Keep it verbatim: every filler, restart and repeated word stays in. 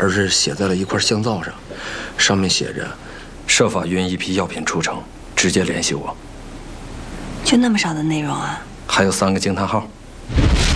而是写在了一块香皂上，上面写着：“设法运一批药品出城，直接联系我。” 就那么少的内容啊？ 还有三个惊叹号。